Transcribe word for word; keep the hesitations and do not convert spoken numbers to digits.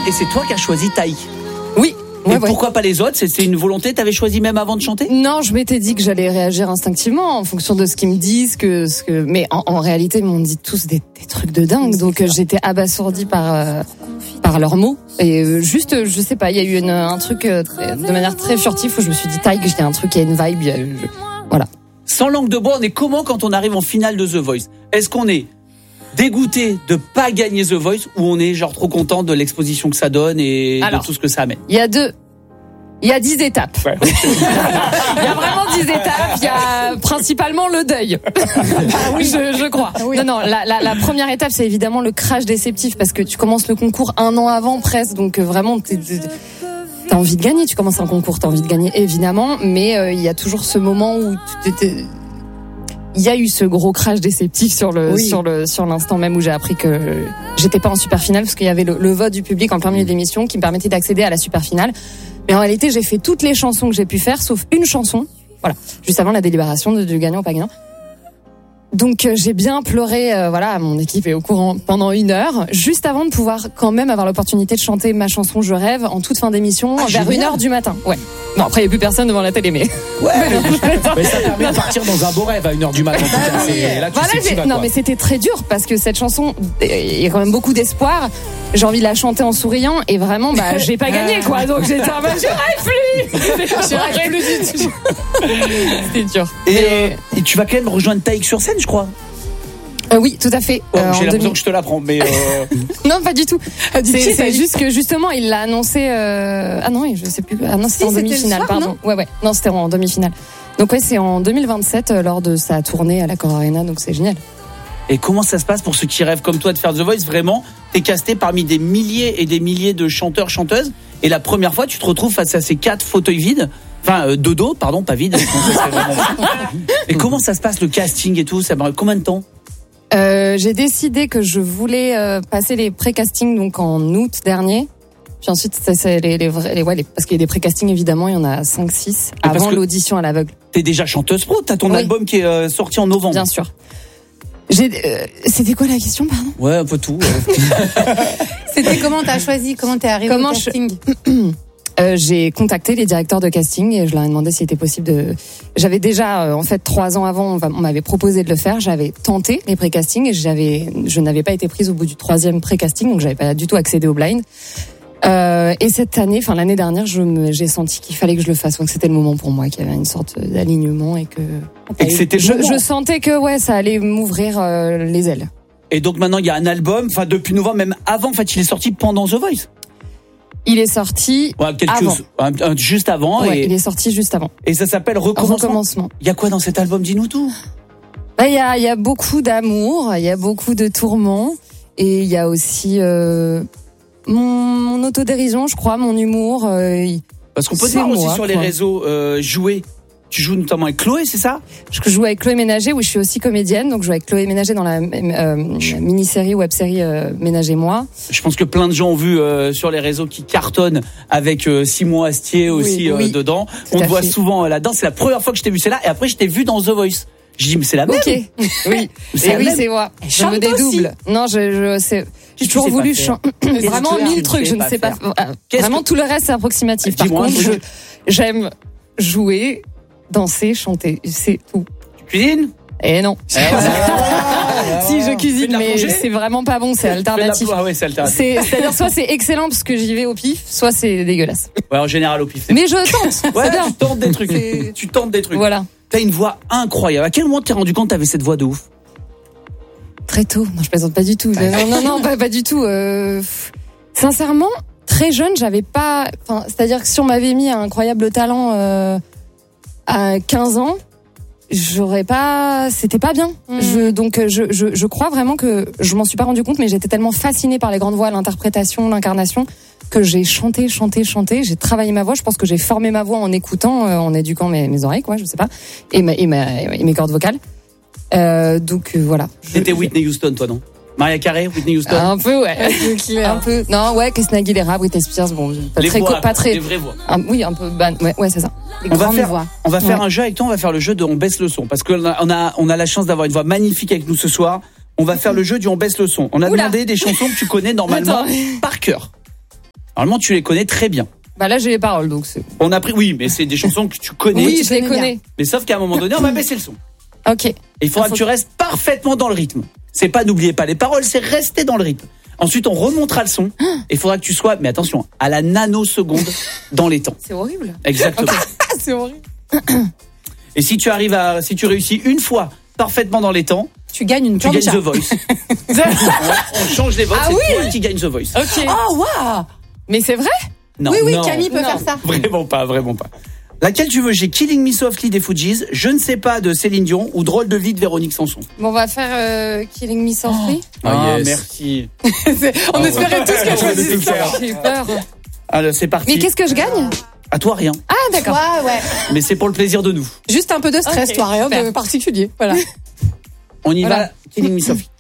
et c'est toi qui as choisi Taïk. Oui. Et Ouais, ouais. pourquoi pas les autres? C'était une volonté, t'avais choisi même avant de chanter? Non, je m'étais dit que j'allais réagir instinctivement en fonction de ce qu'ils me disent, que ce que. Mais en, en réalité, ils m'ont dit tous des, des trucs de dingue, donc euh, j'étais abasourdie par euh, par leurs mots. Et euh, juste, je sais pas, il y a eu une, un truc euh, très- de manière très furtive où je me suis dit Taïk, il y a un truc, il y a une vibe, il y a, je- voilà. Sans langue de bois, on est comment quand on arrive en finale de The Voice? Est-ce qu'on est dégoûté de pas gagner The Voice ou on est genre trop content de l'exposition que ça donne et Alors. de tout ce que ça amène? Il y a deux. Il y a dix étapes. Ouais. Il y a vraiment dix étapes. Il y a principalement le deuil. oui, je, je crois. Oui. Non, non. La, la, la première étape, c'est évidemment le crash déceptif parce que tu commences le concours un an avant presque, donc euh, vraiment, t'es, t'es, t'as envie de gagner. Tu commences un concours, t'as envie de gagner évidemment, mais euh, il y a toujours ce moment où tu t'étais. Il y a eu ce gros crash déceptif sur le Oui. sur le sur l'instant même où j'ai appris que j'étais pas en super finale parce qu'il y avait le, le vote du public en plein milieu de l'émission qui me permettait d'accéder à la super finale. Mais en réalité, j'ai fait toutes les chansons que j'ai pu faire sauf une chanson. Voilà, juste avant la délibération de, du gagnant ou pas gagnant. Donc euh, j'ai bien pleuré, euh, voilà, mon équipe est au courant pendant une heure, juste avant de pouvoir quand même avoir l'opportunité de chanter ma chanson Je rêve en toute fin d'émission, Ah, vers génial. une heure du matin. Ouais. Non, après il y a plus personne devant la télé, mais. Ouais, mais ça permet de partir dans un beau rêve à une heure du matin. En tout cas. C'est là que Voilà, tu sais que tu j'ai- vas, non quoi. mais c'était très dur parce que cette chanson, il y a quand même beaucoup d'espoir. J'ai envie de la chanter en souriant et vraiment, bah, j'ai pas gagné quoi. Donc j'étais en mode, je rêve plus. Je rêve plus du tout. C'était dur. Et, euh, et tu vas quand même rejoindre Taïk sur scène, je crois. Euh, oui, tout à fait. Oh, Euh, j'ai en l'impression demi- que je te l'apprends, mais euh, Non, pas du tout. C'est, qui, c'est Taïk juste que justement, il l'a annoncé. Euh... Ah non, je sais plus. Ah non, c'était Si, en c'était le demi-finale, soir, pardon. Ouais, ouais. Non, c'était en demi-finale. Donc ouais, c'est en deux mille vingt-sept euh, lors de sa tournée à l'Accor Arena. Donc c'est génial. et comment ça se passe pour ceux qui rêvent comme toi de faire The Voice? Vraiment, t'es casté parmi des milliers et des milliers de chanteurs, chanteuses, et la première fois, tu te retrouves face à ces quatre fauteuils vides. Enfin, euh, de dos, pardon, pas vide. Et comment ça se passe le casting et tout? Ça prend combien de temps? Euh, j'ai décidé que je voulais euh, passer les pré-castings donc en août dernier. Puis ensuite, c'est, c'est les, les vrais, les, ouais, les, parce qu'il y a des pré-castings évidemment, il y en a cinq six Mais parce avant que- l'audition à l'aveugle, T'es déjà chanteuse pro, t'as ton Oui. album qui est euh, sorti en novembre. bien sûr. J'ai, euh, c'était quoi la question, pardon? Ouais, un peu tout. euh. C'était comment t'as choisi, comment t'es arrivé Comment au je- casting? Euh, j'ai contacté les directeurs de casting et je leur ai demandé s'il était possible de. J'avais déjà, euh, en fait, trois ans avant, on va- on m'avait proposé de le faire. J'avais tenté les pré-castings et j'avais, je n'avais pas été prise au bout du troisième pré-casting, donc j'avais pas du tout accédé au blind. Euh, et cette année, enfin l'année dernière, je me, j'ai senti qu'il fallait que je le fasse, donc c'était le moment pour moi, qu'il y avait une sorte d'alignement et que. Et que c'était le je, moment. je sentais que ouais, ça allait m'ouvrir euh, les ailes. Et donc maintenant, il y a un album, enfin depuis novembre, même avant, en fait, il est sorti pendant The Voice. Il est sorti. Ouais, quelque Avant. chose, un- un- juste avant. Ouais, et, il est sorti juste avant. et ça s'appelle Recommencement. Recommencement. Il y a quoi dans cet album? Dis-nous tout. Bah, il y a, il y a beaucoup d'amour, il y a beaucoup de tourments, et il y a aussi euh, mon, mon autodérision, je crois, mon humour. Euh, Parce qu'on peut te C'est voir aussi moi, sur les quoi. réseaux euh, jouer. Tu joues notamment avec Chloé, c'est ça? je joue avec Chloé Ménager, où je suis aussi comédienne, donc je joue avec Chloé Ménager dans la euh, mini-série, web-série euh, Ménagez-moi. Je pense que plein de gens ont vu euh, sur les réseaux qui cartonnent avec euh, Simon Astier aussi euh, oui, dedans. tout On te à voit fait. souvent euh, là-dedans. C'est la première fois que je t'ai vu, c'est là. Et après, je t'ai vu dans The Voice. J'ai dit, mais c'est la même. Ok, oui, C'est et la oui, même. c'est moi. Je chante me dédouble. aussi. Non, je, je c'est, j'ai Tu toujours sais pas voulu faire. chanter. Qu'est-ce Vraiment que tu mille sais trucs, je ne sais pas. faire Ah, Qu'est-ce Vraiment que- tout le reste c'est approximatif. Par Dis-moi, contre, je- je- j'aime jouer, danser, chanter. C'est tout. Tu cuisines? Et non. Eh ouais. Si je Fais de cuisine, la mais plongée c'est vraiment pas bon, c'est Fais de la alternatif. plo- Ah ouais, c'est alternatif. C'est, c'est-à-dire soit c'est excellent parce que j'y vais au pif, soit c'est dégueulasse. Ouais, en général au pif. c'est- Mais je tente, Ouais, c'est bien. tu tentes des trucs. Tu tentes des trucs. Voilà. T'as une voix incroyable. À quel moment t'es rendu compte que t'avais cette voix de ouf? Très tôt. Non, je plaisante pas du tout. Non, non, non, pas, pas du tout. Euh, pff, sincèrement, très jeune, j'avais pas. Enfin, c'est-à-dire que si on m'avait mis un incroyable talent euh, à quinze ans, j'aurais pas. C'était pas bien. Mm. Je, donc, je, je, je crois vraiment que je m'en suis pas rendu compte, mais j'étais tellement fascinée par les grandes voix, l'interprétation, l'incarnation, que j'ai chanté, chanté, chanté. J'ai travaillé ma voix. Je pense que j'ai formé ma voix en écoutant, euh, en éduquant mes, mes oreilles, quoi. Je sais pas, et, ma, et, ma, et mes cordes vocales. Euh, donc euh, voilà. Je- T'étais Whitney Houston, toi, non? Maria Carey, Whitney Houston. Un peu, ouais. Un peu. Non, ouais, Christina Aguilera, Britney Spears, bon, pas les très, voix, pas très. les vraies voix. un- oui, un peu ban. Ouais, ouais, c'est ça. Les On va grandes faire, voix. on va faire Ouais. un jeu avec toi. On va faire le jeu de on baisse le son parce que on a, on a, on a la chance d'avoir une voix magnifique avec nous ce soir. On va faire le jeu du on baisse le son. On a Oula. demandé des chansons que tu connais normalement Attends. par cœur. Normalement, tu les connais très bien. Bah là, j'ai les paroles, donc c'est. On a pris, oui, mais c'est des chansons que tu connais. Oui, je les connais connais. Mais sauf qu'à un moment donné, on va baisser le son. Ok. Et il faudra Ah, faut que tu restes parfaitement dans le rythme. C'est pas, n'oubliez pas les paroles, c'est rester dans le rythme. Ensuite, on remontera le son. Et il faudra que tu sois, mais attention, à la nanoseconde dans les temps. C'est horrible. Exactement. C'est horrible. Et si tu arrives à, si tu réussis une fois parfaitement dans les temps, Tu gagnes une tu gagnes The plancha. Voice. on, on change les votes, Ah c'est oui toi qui gagne The Voice. Ok. Oh, waouh. Mais c'est vrai? Non, Oui, oui, non, Camille peut Non. faire ça. vraiment pas, vraiment pas. Laquelle tu veux? J'ai Killing Me Softly des Fujis, Je ne sais pas de Céline Dion ou Drôle de vie de Véronique Sanson. Bon, on va faire euh, Killing Me Softly. Ah, yes. merci. On espérait tous qu'elle choisisse ça. J'ai peur. Alors, c'est parti. Mais qu'est-ce que je gagne? À toi, rien. Ah, d'accord. Ouais, ouais. Mais c'est pour le plaisir de nous. Juste un peu de stress, Ok, toi, rien de super. particulier. Voilà. On y Voilà. va. Killing Me Softly.